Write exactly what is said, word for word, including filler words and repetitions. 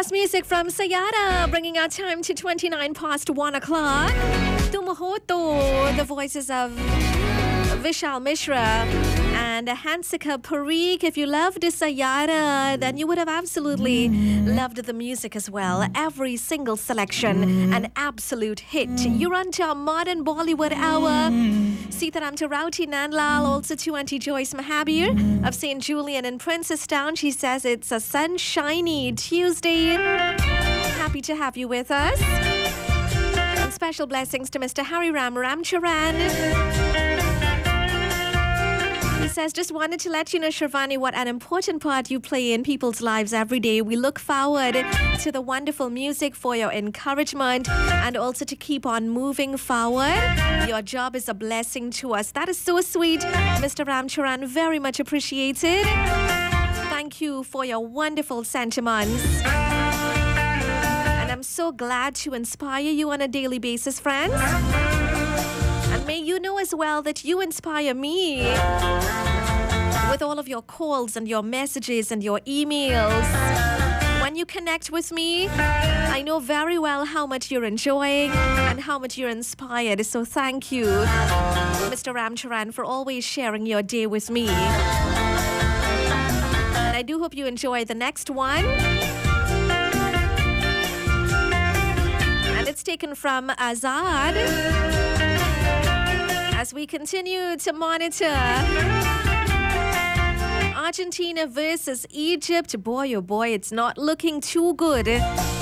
Fast music from Sayada, bringing our time to twenty-nine past one o'clock. Tumahoto, the voices of Vishal Mishra and Hansika Parikh. If you loved Sayada, then you would have absolutely loved the music as well. Every single selection, an absolute hit. You're on to our modern Bollywood hour. Sitaram to Rauti Nanlal, also to Auntie Joyce Mahabir of Saint Julian in Princestown. She says it's a sunshiny Tuesday. Happy to have you with us. And special blessings to Mister Hari Ram Ramcharan. He says, just wanted to let you know, Shravani, what an important part you play in people's lives every day. We look forward to the wonderful music for your encouragement and also to keep on moving forward. Your job is a blessing to us. That is so sweet, Mister Ramcharan. Very much appreciated. Thank you for your wonderful sentiments. And I'm so glad to inspire you on a daily basis, friends. And may you know as well that you inspire me with all of your calls and your messages and your emails. When you connect with me, I know very well how much you're enjoying and how much you're inspired. So thank you, Mister Ramcharan, for always sharing your day with me. And I do hope you enjoy the next one. And it's taken from Azad. As we continue to monitor Argentina versus Egypt, boy oh boy, it's not looking too good